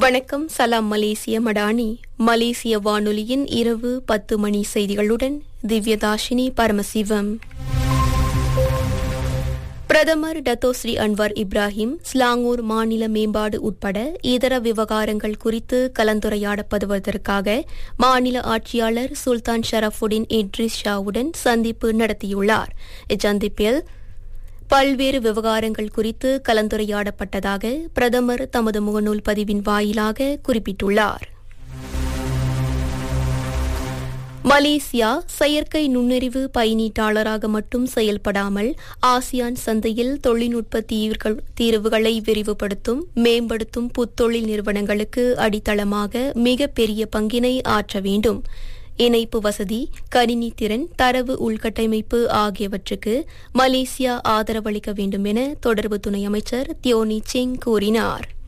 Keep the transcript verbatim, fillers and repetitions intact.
வணக்கம். சலாம் மலேசிய மடானி. மலேசிய வானொலியின் இரவு பத்து மணி செய்திகளுடன் திவ்யதாஷினி பரமசிவம். பிரதமர் டத்தோஸ்ரீ அன்வார் இப்ராஹிம் ஸ்லாங்கூர் மாநில மேம்பாடு உட்பட இதர விவகாரங்கள் குறித்து கலந்துரையாடப்படுவதற்காக மாநில ஆட்சியாளர் சுல்தான் ஷரஃபுடின் இட்ரிஸ் ஷாவுடன் சந்திப்பு நடத்தியுள்ளார். இச்சந்திப்பில் பல்வேறு விவகாரங்கள் குறித்து கலந்துரையாடப்பட்டதாக பிரதமர் தமது முகநூல் பதிவின் வாயிலாக குறிப்பிட்டுள்ளார். மலேசியா செயற்கை நுண்ணறிவு பயனீட்டாளராக மட்டும் செயல்படாமல் ஆசியான் சந்தையில் தொழில்நுட்ப தீர்வுகளை விரிவுபடுத்தும் மேம்படுத்தும் புத்தொழில் நிறுவனங்களுக்கு அடித்தளமாக மிகப்பெரிய பங்கினை ஆற்ற வேண்டும். இணைப்பு வசதி, கணினி திறன், தரவு உள்கட்டமைப்பு ஆகியவற்றுக்கு மலேசியா ஆதரவளிக்க வேண்டும் என தொடர்பு துணை அமைச்சர் தியோனி சிங் கூறினார்.